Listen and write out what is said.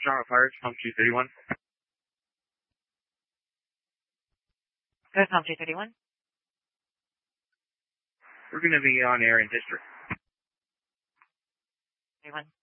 Charlotte Fires, Pump 231. Go Pump 231. We're going to be on air in District. 31.